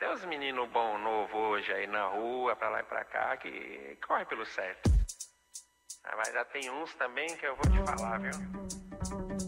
tem uns meninos bom novo hoje aí na rua, pra lá e pra cá, que corre pelo certo. Mas já tem uns também que eu vou te falar, viu?